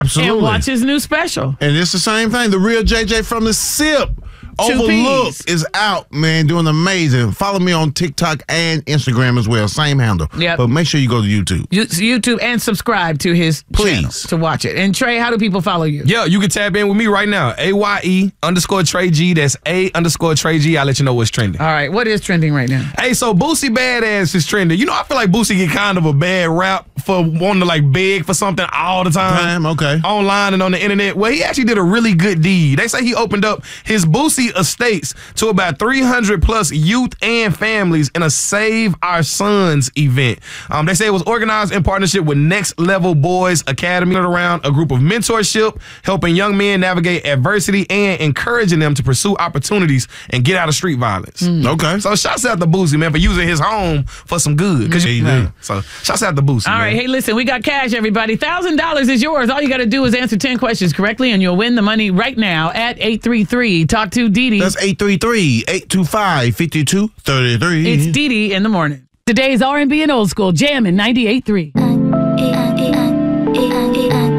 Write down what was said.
Absolutely. And watch his new special. And it's the same thing. The real JJ from the SIP. Overlooked is out, man, doing amazing. Follow me on TikTok and Instagram as well. Same handle. Yep. But make sure you go to YouTube. YouTube and subscribe to his channel to watch it. And Trey, how do people follow you? Yeah, you can tap in with me right now. AYE_Trey G. That's A_Trey G. I'll let you know what's trending. All right, what is trending right now? Hey, so Boosie Badass is trending. You know, I feel like Boosie get kind of a bad rap for wanting to like beg for something all the time. Okay. Online and on the internet. Well, he actually did a really good deed. They say he opened up his Boosie Estates to about 300 plus youth and families in a Save Our Sons event. They say it was organized in partnership with Next Level Boys Academy, around a group of mentorship, helping young men navigate adversity and encouraging them to pursue opportunities and get out of street violence. Okay. So shouts out to Boosie, man, for using his home for some good. So shouts out to Boosie, All right, hey, listen, we got cash, everybody. $1,000 is yours. All you got to do is answer 10 questions correctly, and you'll win the money right now at 833. Talk to Didi. That's 833-825-5233. It's Didi in the morning. Today's R&B and old school jam in 98.3.